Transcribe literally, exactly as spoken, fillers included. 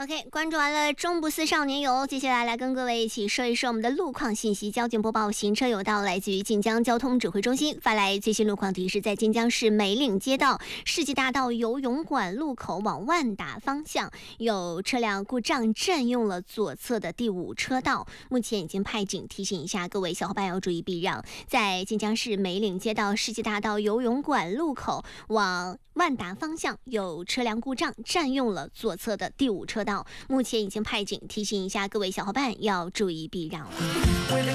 OK， 关注完了中部四少年游，接下来来跟各位一起说一说我们的路况信息。交警播报：行车有道，来自于晋江交通指挥中心发来最新路况提示，在晋江市梅岭街道世纪大道游泳馆路口往万达方向，有车辆故障占用了左侧的第五车道，目前已经派警提醒一下各位小伙伴要注意避让。在晋江市梅岭街道世纪大道游泳馆路口往万达方向，有车辆故障占用了左侧的第五车道，目前已经派警提醒一下各位小伙伴要注意避让了。